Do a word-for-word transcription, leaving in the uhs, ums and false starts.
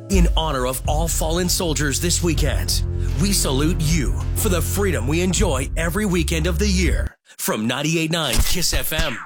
In honor of all fallen soldiers this weekend, we salute you for the freedom we enjoy every weekend of the year. From ninety-eight point nine KISS F M.